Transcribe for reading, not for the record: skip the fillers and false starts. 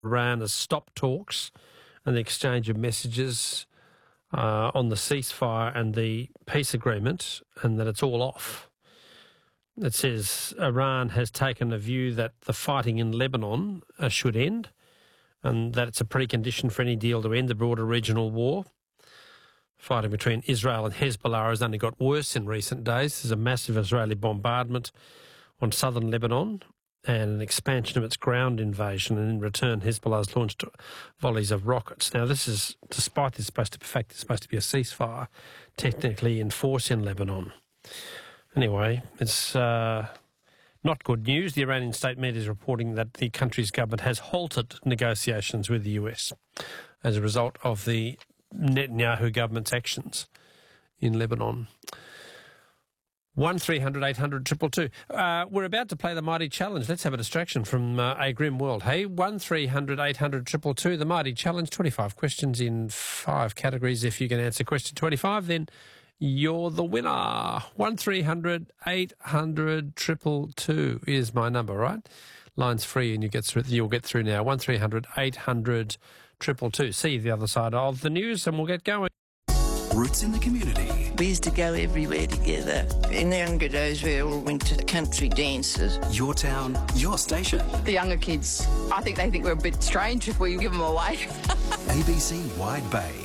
Iran has stopped talks and the exchange of messages on the ceasefire and the peace agreement, and that it's all off. It says Iran has taken a view that the fighting in Lebanon should end, and that it's a precondition for any deal to end the broader regional war. Fighting between Israel and Hezbollah has only got worse in recent days. There's a massive Israeli bombardment on southern Lebanon and an expansion of its ground invasion, and in return Hezbollah has launched volleys of rockets. Now this is, despite this supposed to be a ceasefire technically in force in Lebanon. Anyway, it's not good news. The Iranian state media is reporting that the country's government has halted negotiations with the US as a result of the Netanyahu government's actions in Lebanon. 1300 800 222. We're about to play the Mighty Challenge. Let's have a distraction from a grim world. Hey, 1300 800 222, the Mighty Challenge. 25 questions in 5 categories. If you can answer question 25, then you're the winner. 1300 800 222 is my number, right? Line's free and you'll get through now. 1300 800 222. See you the other side of the news and we'll get going. Roots in the community. We used to go everywhere together. In the younger days, we all went to country dances. Your town, your station. The younger kids, I think they think we're a bit strange if we give them away. ABC Wide Bay.